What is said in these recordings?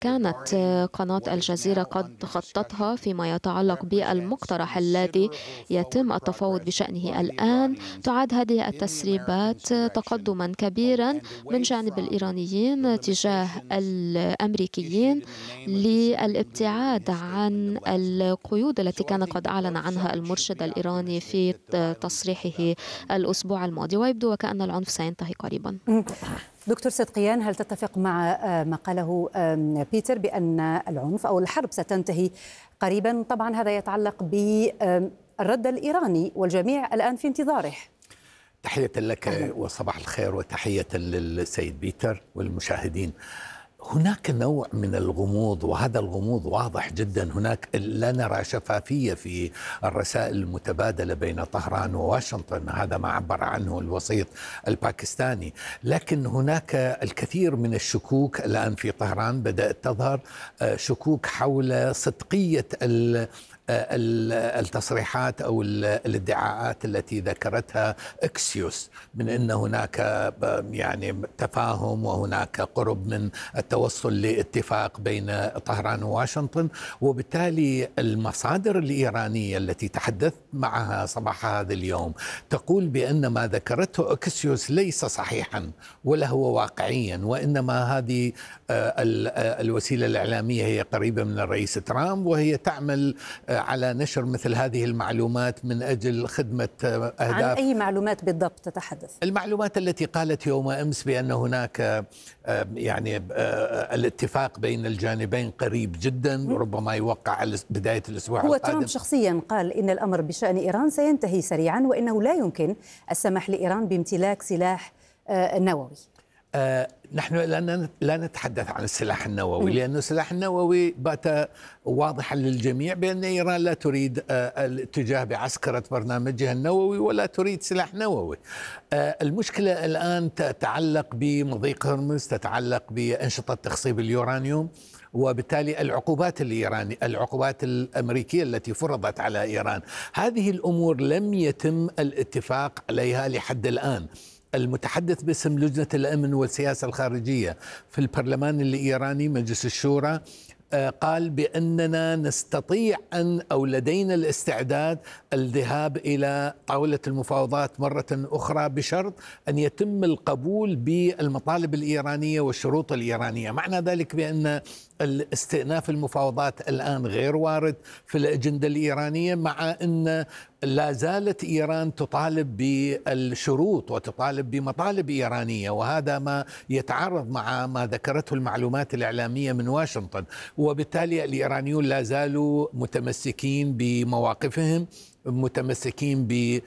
كانت قناة الجزيرة قد خطتها فيما يتعلق بالمقترح الذي يتم التفاوض بشأنه الآن. تعد هذه التسريبات تقدما كبيرا من جانب الإيرانيين تجاه الأمريكيين للابتعاد عن القيود التي كان قد أعلن عنها المرشد الإيراني في تصريحه الأسبوع الماضي، ويبدو وكأن العنف سينتهي قريبا. دكتور صدقيان، هل تتفق مع ما قاله بيتر بأن العنف أو الحرب ستنتهي قريبا؟ طبعا هذا يتعلق بالرد الإيراني والجميع الآن في انتظاره. تحية لك وصباح الخير، وتحية للسيد بيتر والمشاهدين. هناك نوع من الغموض، وهذا الغموض واضح جدا. هناك لا نرى شفافية في الرسائل المتبادلة بين طهران وواشنطن، هذا ما عبر عنه الوسيط الباكستاني. لكن هناك الكثير من الشكوك الآن في طهران، بدأت تظهر شكوك حول صدقية التصريحات أو الادعاءات التي ذكرتها أكسيوس من أن هناك يعني تفاهم وهناك قرب من التوصل لاتفاق بين طهران وواشنطن. وبالتالي المصادر الإيرانية التي تحدثت معها صباح هذا اليوم تقول بأن ما ذكرته أكسيوس ليس صحيحا ولا هو واقعيا، وإنما هذه الوسيلة الإعلامية هي قريبة من الرئيس ترامب، وهي تعمل على نشر مثل هذه المعلومات من أجل خدمة أهداف. عن أي معلومات بالضبط تتحدث؟ المعلومات التي قالت يوم أمس بأن هناك يعني الاتفاق بين الجانبين قريب جدا، ربما يوقع على بداية الأسبوع القادم. ترامب شخصيا قال إن الأمر بشأن إيران سينتهي سريعا، وإنه لا يمكن السمح لإيران بامتلاك سلاح نووي. نحن لا نتحدث عن السلاح النووي، لأن السلاح النووي بات واضحا للجميع بأن إيران لا تريد الاتجاه بعسكرة برنامجها النووي ولا تريد سلاح نووي. المشكلة الآن تتعلق بمضيق هرمز، تتعلق بأنشطة تخصيب اليورانيوم، وبالتالي العقوبات الأمريكية التي فرضت على إيران. هذه الأمور لم يتم الاتفاق عليها لحد الآن. المتحدث باسم لجنة الأمن والسياسة الخارجية في البرلمان الإيراني مجلس الشورى قال بأننا نستطيع أو لدينا الاستعداد الذهاب إلى طاولة المفاوضات مرة أخرى بشرط أن يتم القبول بالمطالب الإيرانية والشروط الإيرانية. معنى ذلك بأن الاستئناف المفاوضات الآن غير وارد في الأجندة الإيرانية، مع أن لا زالت إيران تطالب بالشروط وتطالب بمطالب إيرانية، وهذا ما يتعارض مع ما ذكرته المعلومات الإعلامية من واشنطن. وبالتالي الإيرانيون لا زالوا متمسكين بمواقفهم، متمسكين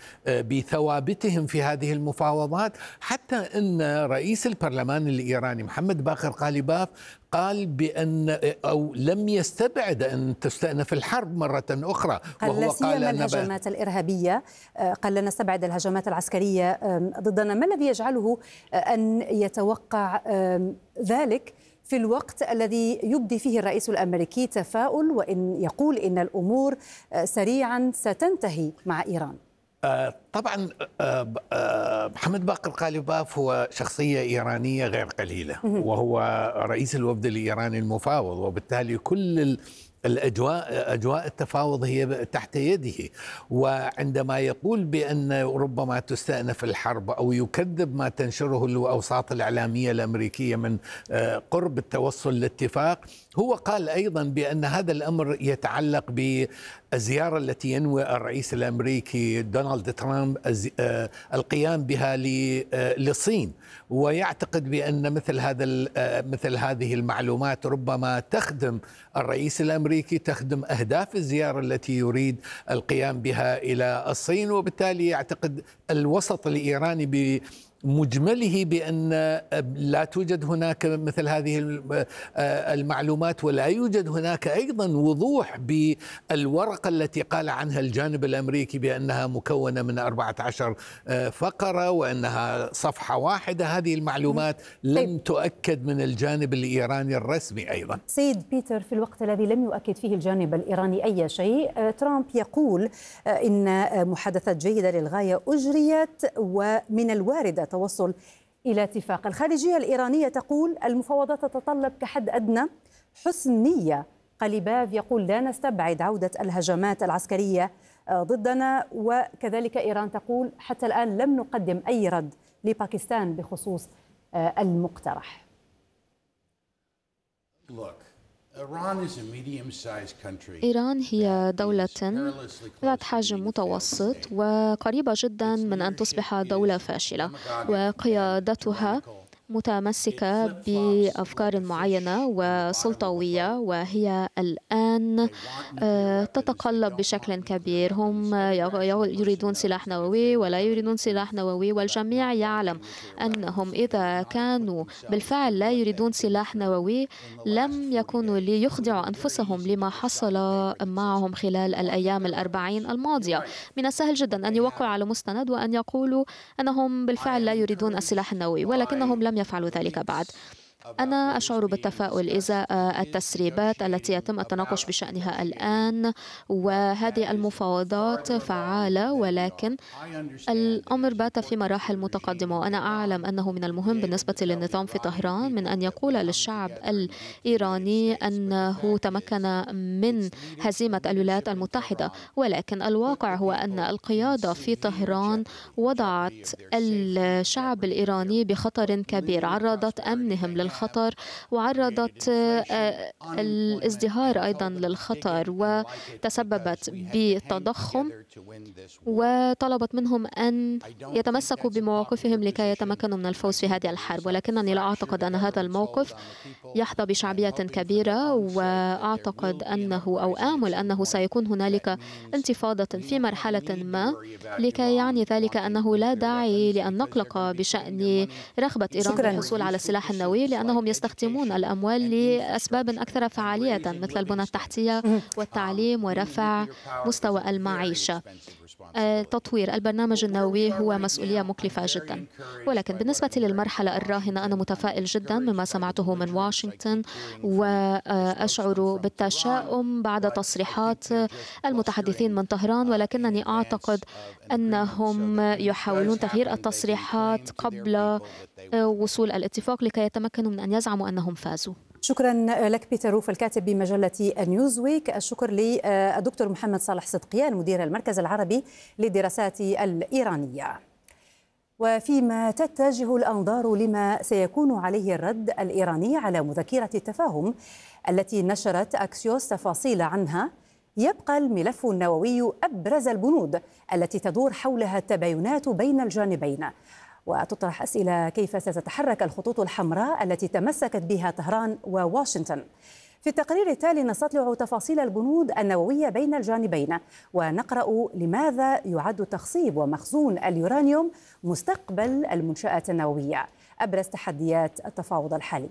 بثوابتهم في هذه المفاوضات، حتى أن رئيس البرلمان الإيراني محمد باقر قاليباف قال بأن أو لم يستبعد أن تستأنف الحرب مرة أخرى. وهو قال الهجمات الإرهابية، قال لن نستبعد الهجمات العسكرية ضدنا. ما الذي يجعله أن يتوقع ذلك في الوقت الذي يبدي فيه الرئيس الأمريكي تفاؤل وإن يقول إن الأمور سريعا ستنتهي مع إيران؟ طبعا محمد باقر قاليباف هو شخصية إيرانية غير قليلة، وهو رئيس الوفد الإيراني المفاوض، وبالتالي كل أجواء التفاوض هي تحت يده. وعندما يقول بأن ربما تستأنف الحرب أو يكذب ما تنشره الأوساط الإعلامية الأمريكية من قرب التوصل لاتفاق، هو قال أيضا بأن هذا الأمر يتعلق بالزيارة التي ينوي الرئيس الأمريكي دونالد ترامب القيام بها للصين، ويعتقد بأن مثل هذه المعلومات ربما تخدم الرئيس الأمريكي، تخدم أهداف الزيارة التي يريد القيام بها إلى الصين. وبالتالي يعتقد الوسط الإيراني مجمله بأن لا توجد هناك مثل هذه المعلومات، ولا يوجد هناك أيضا وضوح بالورقة التي قال عنها الجانب الأمريكي بأنها مكونة من 14 فقرة وأنها صفحة واحدة. هذه المعلومات لم تؤكد من الجانب الإيراني الرسمي أيضا. سيد بيتر، في الوقت الذي لم يؤكد فيه الجانب الإيراني أي شيء، ترامب يقول إن محادثات جيدة للغاية أجريت ومن الوارد التوصل إلى اتفاق. الخارجية الإيرانية تقول المفاوضات تتطلب كحد أدنى حسن نية. قليباف يقول لا نستبعد عودة الهجمات العسكرية ضدنا، وكذلك إيران تقول حتى الآن لم نقدم أي رد لباكستان بخصوص المقترح. إيران هي دولة ذات حجم متوسط وقريبة جدا من أن تصبح دولة فاشلة، وقيادتها متمسكة بأفكار معينة وسلطوية، وهي الآن تتقلب بشكل كبير. هم يريدون سلاح نووي ولا يريدون سلاح نووي، والجميع يعلم أنهم إذا كانوا بالفعل لا يريدون سلاح نووي لم يكونوا ليخدعوا أنفسهم لما حصل معهم خلال الأيام 40 الماضية. من السهل جدا أن يوقعوا على مستند وأن يقولوا أنهم بالفعل لا يريدون السلاح النووي، ولكنهم لم يفعلوا ذلك بعد. أنا أشعر بالتفاؤل إزاء التسريبات التي يتم التناقش بشأنها الآن، وهذه المفاوضات فعالة، ولكن الأمر بات في مراحل متقدمة. وأنا أعلم أنه من المهم بالنسبة للنظام في طهران من أن يقول للشعب الإيراني أنه تمكن من هزيمة الولايات المتحدة، ولكن الواقع هو أن القيادة في طهران وضعت الشعب الإيراني بخطر كبير، عرضت أمنهم للخطر وعرضت الازدهار أيضا للخطر، وتسببت بتضخم، وطلبت منهم أن يتمسكوا بمواقفهم لكي يتمكنوا من الفوز في هذه الحرب. ولكنني لا أعتقد أن هذا الموقف يحظى بشعبية كبيرة، وأعتقد أنه أو آمل أنه سيكون هنالك انتفاضة في مرحلة ما، لكي يعني ذلك أنه لا داعي لأن نقلق بشأن رغبة إيران بالحصول على السلاح النووي، لأنهم يستخدمون الأموال لأسباب أكثر فعالية مثل البنى التحتية والتعليم ورفع مستوى المعيشة. تطوير البرنامج النووي هو مسؤولية مكلفة جدا، ولكن بالنسبة للمرحلة الراهنة أنا متفائل جدا مما سمعته من واشنطن، وأشعر بالتشاؤم بعد تصريحات المتحدثين من طهران، ولكنني أعتقد أنهم يحاولون تغيير التصريحات قبل وصول الاتفاق لكي يتمكنوا من أن يزعموا أنهم فازوا. شكرا لك بيتر روف الكاتب بمجلة نيوزويك. الشكر للدكتور محمد صالح صدقيان مدير المركز العربي للدراسات الإيرانية. وفيما تتجه الأنظار لما سيكون عليه الرد الإيراني على مذكرة التفاهم التي نشرت أكسيوس تفاصيل عنها، يبقى الملف النووي أبرز البنود التي تدور حولها التباينات بين الجانبين، وتطرح أسئلة كيف ستتحرك الخطوط الحمراء التي تمسكت بها طهران وواشنطن. في التقرير التالي نستطلع تفاصيل البنود النووية بين الجانبين، ونقرأ لماذا يعد تخصيب ومخزون اليورانيوم مستقبل المنشآت النووية، أبرز تحديات التفاوض الحالي.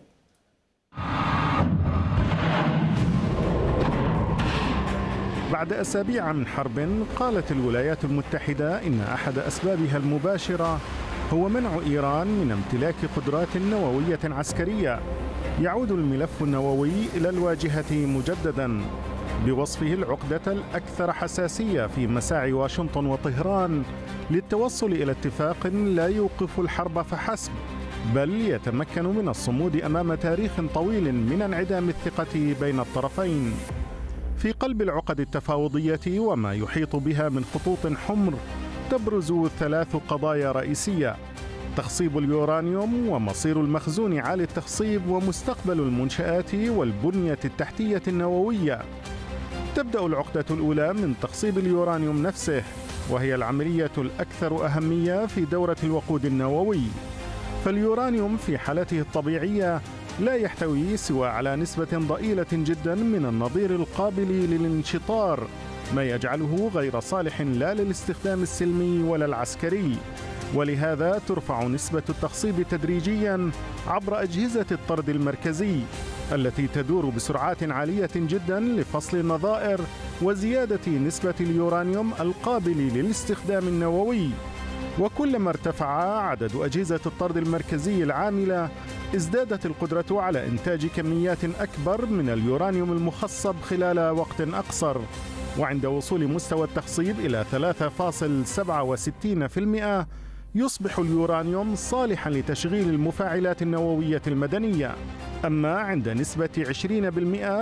بعد أسابيع من حرب، قالت الولايات المتحدة إن أحد أسبابها المباشرة هو منع إيران من امتلاك قدرات نووية عسكرية. يعود الملف النووي إلى الواجهة مجددا بوصفه العقدة الأكثر حساسية في مساعي واشنطن وطهران للتوصل إلى اتفاق لا يوقف الحرب فحسب، بل يتمكن من الصمود أمام تاريخ طويل من انعدام الثقة بين الطرفين. في قلب العقد التفاوضية وما يحيط بها من خطوط حمر تبرز 3 قضايا رئيسية: تخصيب اليورانيوم، ومصير المخزون عالي التخصيب، ومستقبل المنشآت والبنية التحتية النووية. تبدأ العقدة الأولى من تخصيب اليورانيوم نفسه، وهي العملية الأكثر أهمية في دورة الوقود النووي. فاليورانيوم في حالته الطبيعية لا يحتوي سوى على نسبة ضئيلة جدا من النظير القابل للانشطار، ما يجعله غير صالح لا للاستخدام السلمي ولا العسكري، ولهذا ترفع نسبة التخصيب تدريجيا عبر أجهزة الطرد المركزي التي تدور بسرعات عالية جدا لفصل النظائر وزيادة نسبة اليورانيوم القابل للاستخدام النووي. وكلما ارتفع عدد أجهزة الطرد المركزي العاملة ازدادت القدرة على إنتاج كميات أكبر من اليورانيوم المخصب خلال وقت أقصر. وعند وصول مستوى التخصيب إلى 3.67% يصبح اليورانيوم صالحاً لتشغيل المفاعلات النووية المدنية. أما عند نسبة 20%